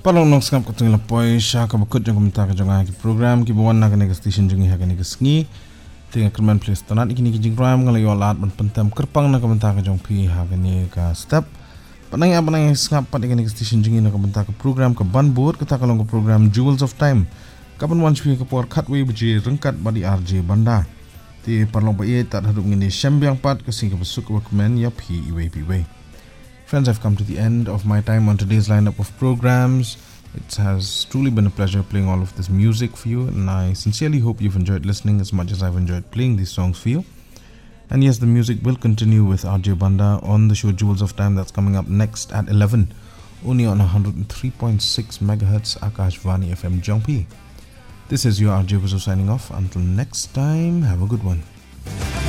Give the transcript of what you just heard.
Palong nong skap kutung lapoi sha ka bakut jong komentar ka jong ki program ki bawan na ka nego station jong ha ka nego sngi tinga kerman place tonat ikini ki jing ram ngalai yolat ban pentem kerpang na komentar ka jong pi ha ka ni ka step panang skap pat ikini station jong na komentar ka program ka ban board ka takalong ka program Jewels of Time kapan wan pi ka por khatwe bji rengkat badi RJ Banda ti parlong ba ye tat hadup ngini syambiang pat ka sing ka besuk ka komen ya pi iwe pi we. Friends, I've come to the end of my time on today's lineup of programs. It has truly been a pleasure playing all of this music for you, and I sincerely hope you've enjoyed listening as much as I've enjoyed playing these songs for you. And yes, the music will continue with RJ Banda on the show Jewels of Time that's coming up next at 11, only on 103.6 MHz Akashvani FM Jongpi. This is your RJ Buzo signing off. Until next time, have a good one.